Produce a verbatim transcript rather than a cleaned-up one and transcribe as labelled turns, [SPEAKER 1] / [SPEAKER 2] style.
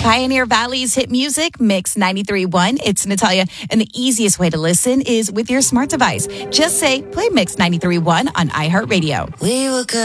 [SPEAKER 1] Pioneer Valley's hit music, Mix ninety-three point one. It's Natalia, and the easiest way to listen is with your smart device. Just say, play Mix ninety-three point one on iHeartRadio.
[SPEAKER 2] We were good.